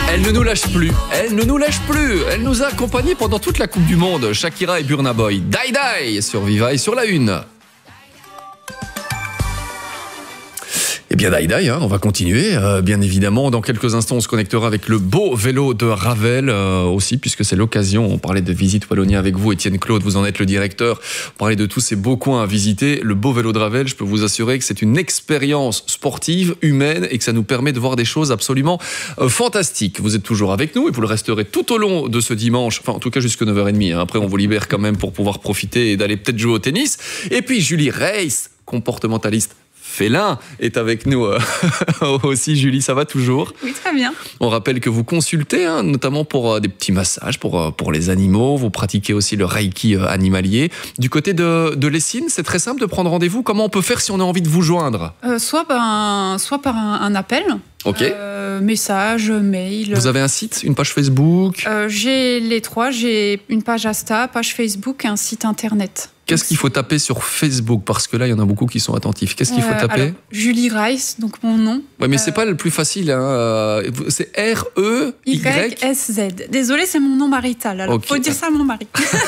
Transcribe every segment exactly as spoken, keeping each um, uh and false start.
Elle ne nous lâche plus, elle ne nous lâche plus. Elle nous a accompagnés pendant toute la Coupe du Monde. Shakira et Burna Boy. Die Die sur Viva et sur la Une. Eh bien, Die Die, hein, on va continuer. Euh, bien évidemment, dans quelques instants, on se connectera avec le beau vélo de Ravel euh, aussi, puisque c'est l'occasion. On parlait de Visite Wallonie avec vous, Étienne Claude, vous en êtes le directeur. On parlait de tous ces beaux coins à visiter. Le beau vélo de Ravel, je peux vous assurer que c'est une expérience sportive, humaine, et que ça nous permet de voir des choses absolument euh, fantastiques. Vous êtes toujours avec nous et vous le resterez tout au long de ce dimanche, enfin en tout cas jusqu'à neuf heures trente. Hein. Après, on vous libère quand même pour pouvoir profiter et d'aller peut-être jouer au tennis. Et puis, Julie Reiss, comportementaliste félin, est avec nous euh, aussi. Julie, ça va toujours? Oui, très bien. On rappelle que vous consultez, hein, notamment pour euh, des petits massages pour, euh, pour les animaux. Vous pratiquez aussi le Reiki euh, animalier. Du côté de, de Lessines, c'est très simple de prendre rendez-vous. Comment on peut faire si on a envie de vous joindre? euh, soit, ben, soit par un, un appel, Ok. euh, message, mail. Vous avez un site, une page Facebook? euh, J'ai les trois. J'ai une page Insta, page Facebook et un site internet. Qu'est-ce qu'il faut taper sur Facebook? Parce que là, il y en a beaucoup qui sont attentifs. Qu'est-ce qu'il faut Euh, taper? alors, Julie Reiss, donc mon nom. Ouais, mais Euh, c'est pas le plus facile. Hein. C'est R E Y. Y S Z. Désolée, c'est mon nom marital. Alors, Ok. faut dire ça à mon mari.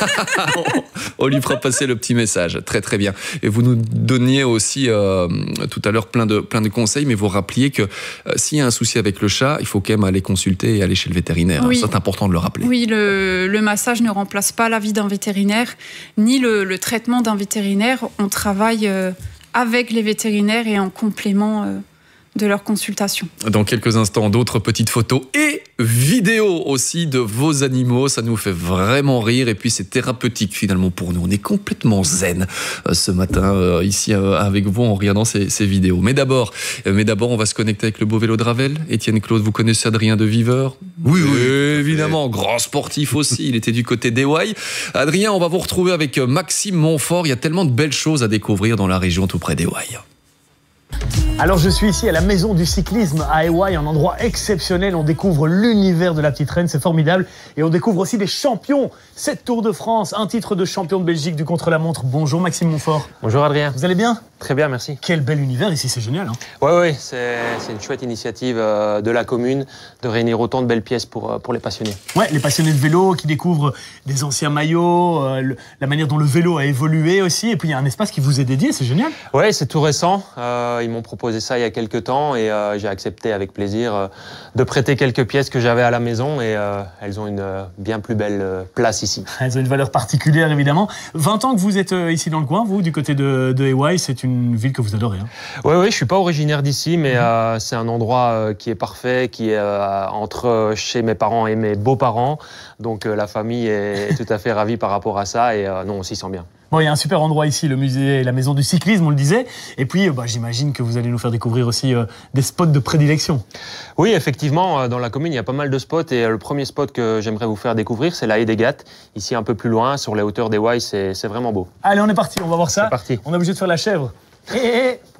On lui fera passer le petit message. Très, très bien. Et vous nous donniez aussi euh, tout à l'heure plein de, plein de conseils, mais vous rappeliez que euh, s'il y a un souci avec le chat, il faut quand même aller consulter et aller chez le vétérinaire. Oui. Ça, c'est important de le rappeler. Oui, le, le massage ne remplace pas l'avis d'un vétérinaire, ni le, le traitement d'un vétérinaire. On travaille euh, avec les vétérinaires et en complément euh, de leur consultation. Dans quelques instants, d'autres petites photos et vidéos aussi de vos animaux. Ça nous fait vraiment rire et puis c'est thérapeutique finalement pour nous. On est complètement zen euh, ce matin euh, ici euh, avec vous en regardant ces, ces vidéos. Mais d'abord, euh, mais d'abord, on va se connecter avec le beau vélo de Ravel. Étienne Claude, vous connaissez Adrien de Viveur? Oui, oui, évidemment. Grand sportif aussi. Il était du côté d'Ewaï. Adrien, on va vous retrouver avec Maxime Montfort. Il y a tellement de belles choses à découvrir dans la région tout près d'Ewaï. Alors je suis ici à la maison du cyclisme à Ewaï, un endroit exceptionnel. On découvre l'univers de la petite reine, c'est formidable. Et on découvre aussi des champions. Sept Tours de France, un titre de champion de Belgique du contre-la-montre. Bonjour Maxime Montfort. Bonjour Adrien. Vous allez bien? Très bien, merci. Quel bel univers ici, c'est génial. Hein. Oui, oui, c'est, c'est une chouette initiative euh, de la commune de réunir autant de belles pièces pour, euh, pour les passionnés. Ouais, les passionnés de vélo qui découvrent des anciens maillots, euh, le, la manière dont le vélo a évolué aussi. Et puis il y a un espace qui vous est dédié, c'est génial. Oui, c'est tout récent. Euh, ils m'ont proposé ça il y a quelques temps et euh, j'ai accepté avec plaisir euh, de prêter quelques pièces que j'avais à la maison et euh, elles ont une euh, bien plus belle euh, place ici. Elles ont une valeur particulière évidemment. vingt ans que vous êtes euh, ici dans le coin, vous, du côté de, de Ewaï, c'est une ville que vous adorez. Hein. Oui, oui, je suis pas originaire d'ici, mais euh, c'est un endroit euh, qui est parfait, qui est euh, entre euh, chez mes parents et mes beaux-parents. Donc euh, la famille est tout à fait ravie par rapport à ça et euh, non, on s'y sent bien. Bon, il y a un super endroit ici, le musée et la maison du cyclisme, on le disait. Et puis, bah, j'imagine que vous allez nous faire découvrir aussi euh, des spots de prédilection. Oui, effectivement, dans la commune, il y a pas mal de spots. Et le premier spot que j'aimerais vous faire découvrir, c'est la Haie des Gattes. Ici, un peu plus loin, sur les hauteurs d'Ewaï, c'est, c'est vraiment beau. Allez, on est parti, on va voir ça. C'est parti. On est obligé de faire la chèvre. Hé, hé, hé.